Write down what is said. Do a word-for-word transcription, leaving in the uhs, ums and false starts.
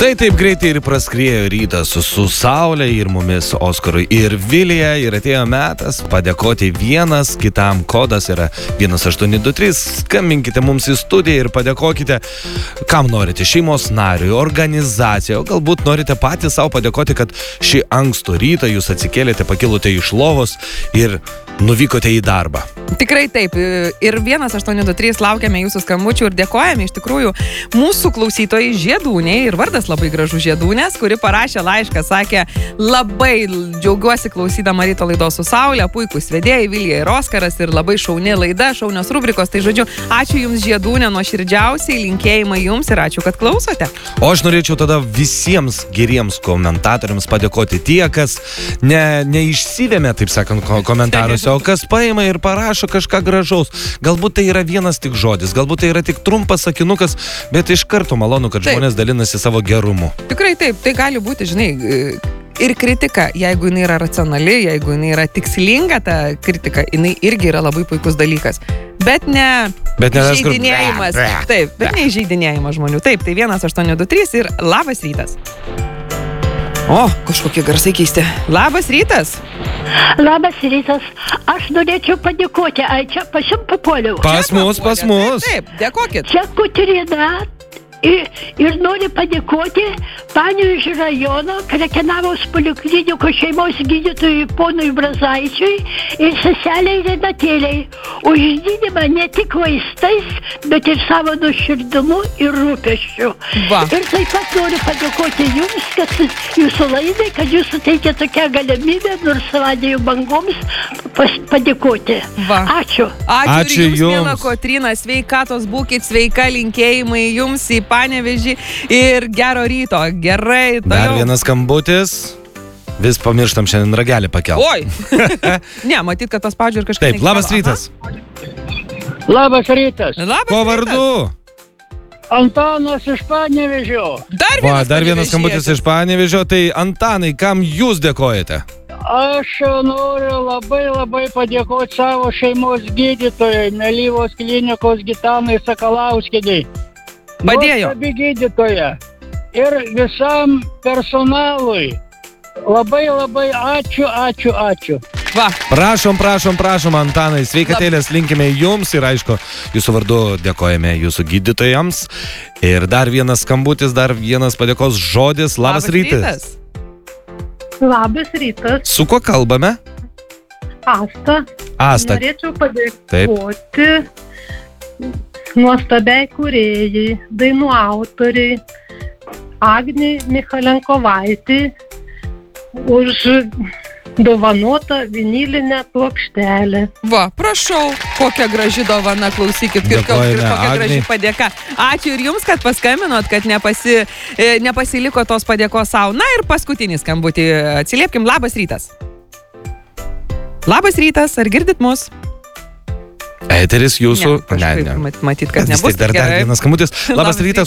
Štai taip greitai ir praskriejo rytas su, su Saulė ir mumis Oskarui ir Vilija ir atėjo metas padėkoti vienas kitam. Kodas yra vienas aštuoni du trys. Skambinkite mums į studiją ir padėkokite, kam norite, šeimos nariui, organizacijai, o galbūt norite patys savo padėkoti, kad šį ankstų rytą jūs atsikėlėte, pakilote iš lovos ir nuvykote į darbą. Tikrai taip. Ir vienas aštuoni du trys laukiame jūsų skambučių ir dėkojame iš tikrųjų mūsų klausytojai Žiedūniai ir vardas labai gražus Žiedūnės, kuri parašė laišką, sakė, labai džiaugiuosi klausydama ryto laidos su Saulė, puikūs vedėjai Vilija ir Oskaras ir labai šauni laida, šaunios rubrikos. Tai žodžiu, ačiū Jums Žiedūnė nuoširdžiausiai, linkėjimai Jums ir ačiū, kad klausote. O aš norėčiau tada visiems geriems komentatoriams padėkoti tie, kas ne, neišsivėmė, taip sakant, komentaruose, o kas paima ir parašo kažką gražaus. Galbūt tai yra vienas tik žodis, galbūt tai yra tik trumpas sakinukas, bet iš karto malonu, kad taip. Žmonės dalinasi savo gerumu. Tikrai taip, tai gali būti, žinai, ir kritika, jeigu jinai yra racionali, jeigu jinai yra tikslinga, ta kritika, jinai irgi yra labai puikus dalykas. Bet ne bet ne žaidinėjimas. Bė, bė, taip, bet ne žaidinėjimas žmonių. Taip, tai vienas aštuoni du trys ir labas rytas. O, kažkokie garsai keisti. Labas rytas. Labas rytas. Aš norėčiau padėkoti. Ai, čia pas jums papuoliau. Pas mus, pas mus. Taip, taip, dėkokit. Čia Kutrina. Ir, ir noriu padėkoti Panevėžio rajono Krekenavos poliklinikos šeimos gydytojui ponui Brazaičiui ir seseliai Renatėliai už gydymą ne tik vaistais, bet ir savo nuoširdumu ir rūpesčiu. Va. Ir taip pat noriu padėkoti Jums, kad Jūsų laidai, kad Jūs suteikė tokią galimybę, nors radijo bangoms pas, padėkoti. Va. Ačiū. Ačiū, Ačiū ir Jums, jums. miela Kotryna, sveikatos būkit, sveika, linkėjimai Jums į Panevėžį ir gero ryto. Gerai, toliau. Dar vienas skambutis. Vis pamirštam šiandien ragelį pakelti. Oi! Ne, matyt, kad paspaudžiu ir kažką. Taip, labas rytas. Labas rytas. Labas Ko rytas. vardu? Antanas iš Panevėžio. Dar Va, vienas, dar vienas skambutis iš Panevėžio. Tai Antanai, kam jūs dėkojate? Aš noriu labai labai padėkoti savo šeimos gydytojai, Melyvos klinikos Gitanai Sakalauskienei. Padėjo. Nuostabi gydytoja. Ir visam personalui. Labai labai ačiū, ačiū, ačiū. Va. Prašom, prašom, prašom, Antanai, sveikatėlės linkime jums ir aišku, jūsų vardu dėkojame jūsų gydytojams. Ir dar vienas skambutis, dar vienas padėkos žodis. Labas, Labas rytas. Labas rytas, Su kuo kalbame? Asta. Asta. Norėčiau padėkoti nuostabiai kūrėjai, dainų autoriai, Agniai Michalenkovaitei už dovanotą vinilinę plokštelę. Va, prašau, kokia graži dovana, klausykit, ir Dėkojame, kokia graži Agnei. padėka. Ačiū ir Jums, kad paskambinot, kad nepasi, e, nepasiliko tos padėkos savo. Na ir paskutinį skambutį atsiliepkim. Labas rytas. Labas rytas, ar girdit mus? Eteris jūsų. Ne, kažkaip mat- matyt, kad Vis nebus. tiek dar, dar Gerai. vienas skambutis. Labas Labas rytas,